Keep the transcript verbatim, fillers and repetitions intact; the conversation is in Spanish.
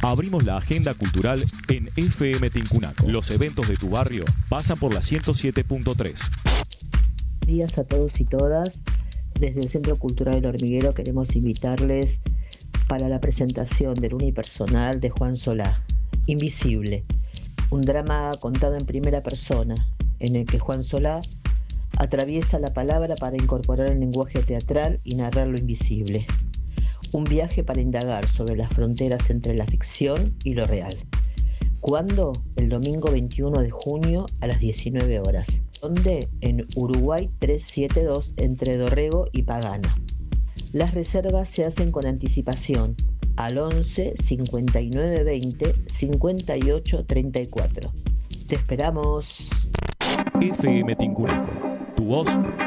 Abrimos la agenda cultural en F M Tincunaco. Los eventos de tu barrio pasan por la ciento siete punto tres. Buenos días a todos y todas. Desde el Centro Cultural del Hormiguero queremos invitarles para la presentación del unipersonal de Juan Solá, Invisible, un drama contado en primera persona, en el que Juan Solá atraviesa la palabra para incorporar el lenguaje teatral y narrar lo invisible. Un viaje para indagar sobre las fronteras entre la ficción y lo real. ¿Cuándo? El domingo veintiuno de junio a las diecinueve horas. ¿Dónde? En Uruguay trescientos setenta y dos entre Dorrego y Pagana. Las reservas se hacen con anticipación al once cincuenta y nueve veinte cincuenta y ocho treinta y cuatro. ¡Te esperamos! F M Tincunaco. Tu voz